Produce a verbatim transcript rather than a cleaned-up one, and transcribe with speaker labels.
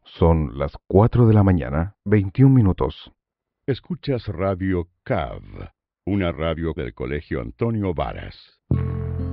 Speaker 1: Son las cuatro de la mañana, veintiún minutos.
Speaker 2: Escuchas Radio C A V, una radio del Colegio Antonio Varas.